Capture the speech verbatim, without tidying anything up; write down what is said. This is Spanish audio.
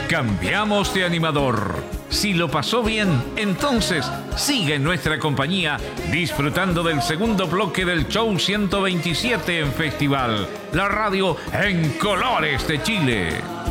cambiamos de animador. Si lo pasó bien, entonces sigue en nuestra compañía disfrutando del segundo bloque del show ciento veintisiete en Festival, la radio en colores de Chile.